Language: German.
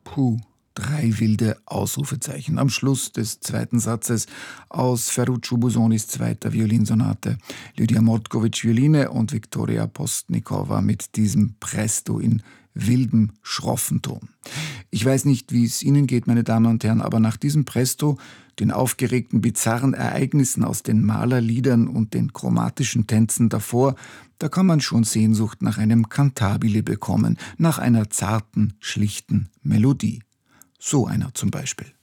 Puh, drei wilde Ausrufezeichen am Schluss des zweiten Satzes aus Ferruccio Busonis zweiter Violinsonate. Lydia Mordkovitsch Violine und Viktoria Postnikova mit diesem Presto in wildem, schroffen Ton. Ich weiß nicht, wie es Ihnen geht, meine Damen und Herren, aber nach diesem Presto, den aufgeregten, bizarren Ereignissen aus den Malerliedern und den chromatischen Tänzen davor, da kann man schon Sehnsucht nach einem Cantabile bekommen, nach einer zarten, schlichten Melodie. So einer zum Beispiel.